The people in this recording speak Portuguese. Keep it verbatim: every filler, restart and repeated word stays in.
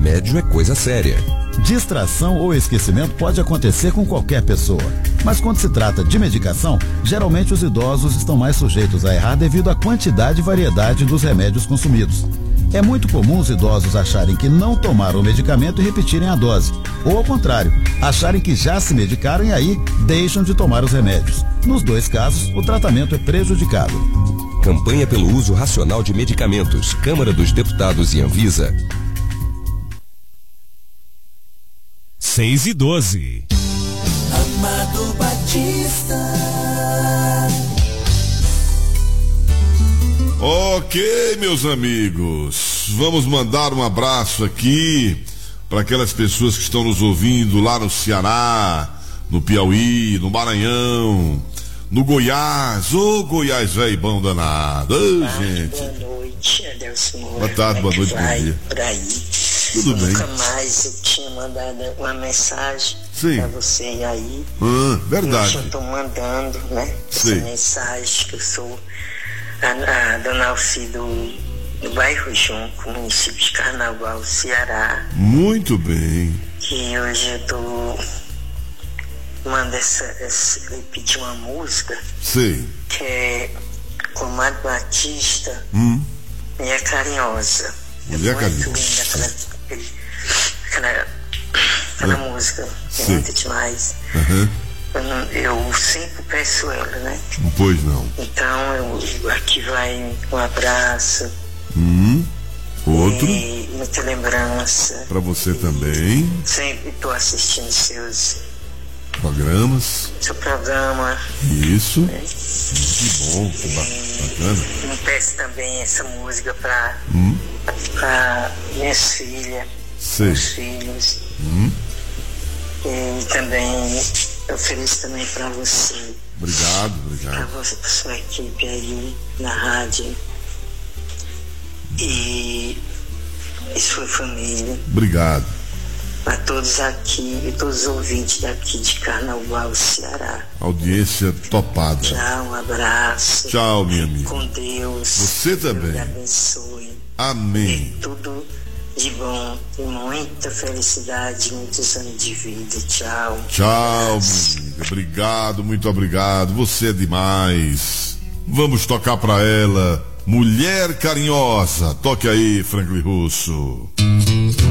remédio é coisa séria. Distração ou esquecimento pode acontecer com qualquer pessoa, mas quando se trata de medicação, geralmente os idosos estão mais sujeitos a errar devido à quantidade e variedade dos remédios consumidos. É muito comum os idosos acharem que não tomaram o medicamento e repetirem a dose, ou ao contrário, acharem que já se medicaram e aí deixam de tomar os remédios. Nos dois casos, o tratamento é prejudicado. Campanha pelo uso racional de medicamentos, Câmara dos Deputados e Anvisa. seis e doze. Amado Batista. Ok, meus amigos, vamos mandar um abraço aqui para aquelas pessoas que estão nos ouvindo lá no Ceará, no Piauí, no Maranhão, no Goiás. Ô, oh, Goiás, velho, bom danado. Ô, oh, gente. Boa noite, Adelson Moura. Boa tarde, boa noite, bom dia. Por aí. Tudo bem. Nunca mais eu tinha mandado uma mensagem para você aí. Ah, verdade. Eu estou mandando, né? Sim. Essa mensagem que eu sou a, a dona Alci do, do bairro Junco, município de Carnaval, Ceará. Muito bem. Que hoje eu tô mando essa, essa eu pedi uma música. Sim. Que é Amado Batista, hum. Mulher Carinhosa. Mulher é Carinhosa. Muito linda aquela, aquela, aquela é. música. É muito demais. Uhum. Eu, eu sempre peço ela, né? Pois não. Então, eu, aqui vai um abraço. Hum. Outro. E muita lembrança. Para você e também. Sempre estou assistindo seus programas. Seu programa. Isso. Né? Que bom, que bacana. Eu peço também essa música para hum. para minhas filhas, Sim. meus filhos. Hum. E também eu ofereço também para você. Obrigado, obrigado. Para você, para sua equipe aí na rádio. E isso foi família. Obrigado. Para todos aqui e todos os ouvintes daqui de Carnaval, Ceará. Audiência topada. Tchau, um abraço. Tchau, minha amiga. Com Deus. Você também. Deus abençoe. Amém. E tudo de bom e muita felicidade, muitos anos de vida. Tchau. Tchau, minha amiga. Obrigado, muito obrigado. Você é demais. Vamos tocar pra ela. Mulher Carinhosa. Toque aí, Franklin Russo.